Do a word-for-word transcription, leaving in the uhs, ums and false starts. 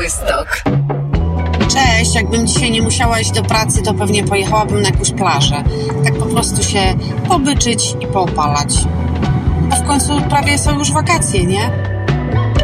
Białystok. Cześć, jakbym dzisiaj nie musiała iść do pracy, to pewnie pojechałabym na jakąś plażę. Tak po prostu się pobyczyć i poopalać. Bo w końcu prawie są już wakacje, nie?